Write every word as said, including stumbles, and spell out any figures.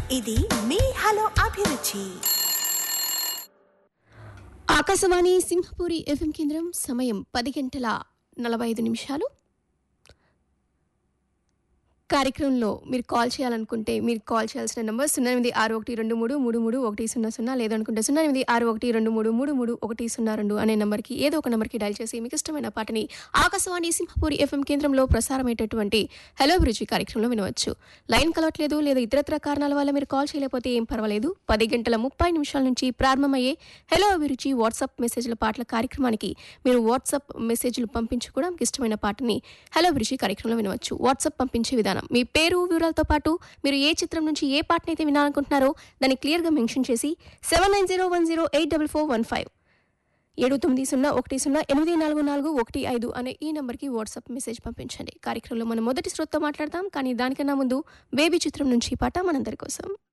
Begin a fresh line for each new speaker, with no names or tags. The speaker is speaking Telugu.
ఇది మీ హలో అభిరుచి.
ఆకాశవాణి సింహపూరి ఎఫ్ఎం కేంద్రం. సమయం పది గంటల నలభై ఐదు నిమిషాలు. కార్యక్రమంలో మీరు కాల్ చేయాలనుకుంటే మీరు కాల్ చేయాల్సిన నెంబర్ సున్నా ఎనిమిది ఆరు ఒకటి రెండు మూడు మూడు మూడు ఒకటి సున్నా సున్నా లేదనుకుంటే సున్నా ఎనిమిది ఆరు ఒకటి రెండు మూడు మూడు మూడు ఒకటి సున్నా రెండు అనే నెంబర్కి ఏదో ఒక నెంబర్కి డయల్ చేసి మీకు ఇష్టమైన పాటని ఆకాశవాణి సింహపూరి ఎఫ్ఎం కేంద్రంలో ప్రసారమయ్యేటటువంటి హలో అభిరుచి కార్యక్రమంలో వినవచ్చు. లైన్ కలవట్లేదు లేదా ఇతరత్ర కారణాల వల్ల మీరు కాల్ చేయలేకపోతే ఏం పర్వాలేదు. పది గంటల ముప్పై నిమిషాల నుంచి ప్రారంభమయ్యే హలో అభిరుచి వాట్సాప్ మెసేజ్ల పాటల కార్యక్రమానికి మీరు వాట్సాప్ మెసేజ్లు పంపించి కూడా మీకు ఇష్టమైన పాటని హలో అభిరుచి కార్యక్రమంలో వినవచ్చు. వాట్సాప్ పంపించే విధానం మీ పేరు వివరాలతో పాటు మీరు ఏ చిత్రం నుంచి ఏ పాటని అయితే వినాలనుకుంటున్నారో దాన్ని క్లియర్గా మెన్షన్ చేసి seven nine zero one zero eight double four one five ఏడు తొమ్మిది సున్నా ఒకటి సున్నా ఎనిమిది నాలుగు నాలుగు ఒకటి ఐదు అనే ఈ నెంబర్కి వాట్సాప్ మెసేజ్ పంపించండి. కార్యక్రమంలో మనం మొదటి శ్రోతతో మాట్లాడతాం, కానీ దానికన్నా ముందు బేబీ చిత్రం నుంచి పాట మనందరి కోసం.